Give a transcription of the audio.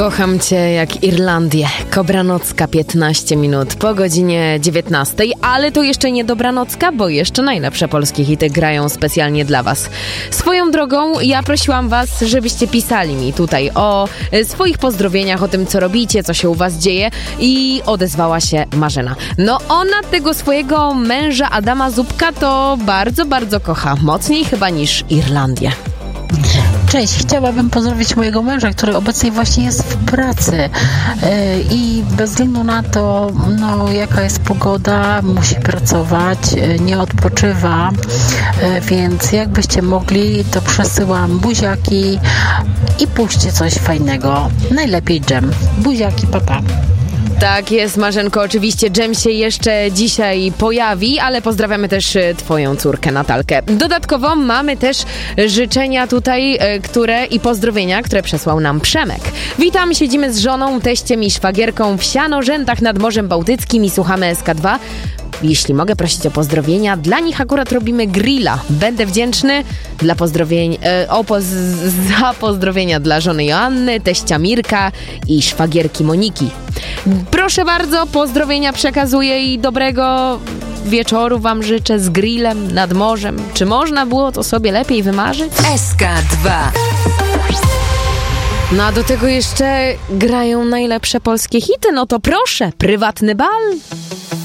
Kocham cię jak Irlandię. Kobranocka 15 minut po godzinie 19, ale to jeszcze nie dobranocka, bo jeszcze najlepsze polskie hity grają specjalnie dla was. Swoją drogą ja prosiłam was, żebyście pisali mi tutaj o swoich pozdrowieniach, o tym co robicie, co się u was dzieje i odezwała się Marzena. No ona tego swojego męża Adama Zupka to bardzo, bardzo kocha. Mocniej chyba niż Irlandię. Cześć, chciałabym pozdrowić mojego męża, który obecnie właśnie jest w pracy i bez względu na to, jaka jest pogoda, musi pracować, nie odpoczywa, więc jakbyście mogli, to przesyłam buziaki i puśćcie coś fajnego, najlepiej dżem. Buziaki, papa. Tak jest, Marzenko, oczywiście dżem się jeszcze dzisiaj pojawi, ale pozdrawiamy też twoją córkę Natalkę. Dodatkowo mamy też życzenia tutaj, i pozdrowienia, które przesłał nam Przemek. Witam, siedzimy z żoną, teściem i szwagierką w Sianorzętach nad Morzem Bałtyckim i słuchamy SK2. Jeśli mogę prosić o pozdrowienia, dla nich akurat robimy grilla. Będę wdzięczny dla za pozdrowienia dla żony Joanny, teścia Mirka i szwagierki Moniki. Proszę bardzo, pozdrowienia przekazuję i dobrego wieczoru wam życzę z grillem nad morzem. Czy można było to sobie lepiej wymarzyć? SK2. No a do tego jeszcze grają najlepsze polskie hity. No to proszę, prywatny bal.